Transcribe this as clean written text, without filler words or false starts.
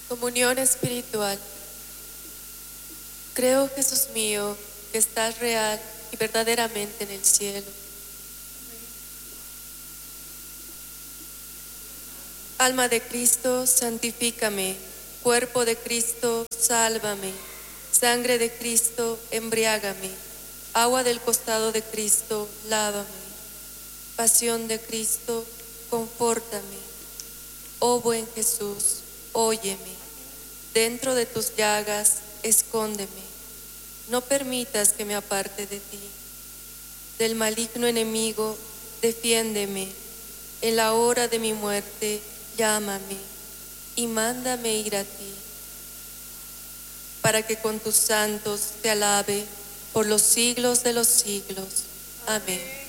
Comunión espiritual. Creo, Jesús mío, que estás real y verdaderamente en el cielo. Alma de Cristo, santifícame. Cuerpo de Cristo, sálvame. Sangre de Cristo, embriágame. Agua del costado de Cristo, lávame. Pasión de Cristo, confórtame. Oh buen Jesús, óyeme. Dentro de tus llagas, escóndeme. No permitas que me aparte de ti. Del maligno enemigo, defiéndeme. En la hora de mi muerte, llámame y mándame ir a ti, para que con tus santos te alabe por los siglos de los siglos. Amén.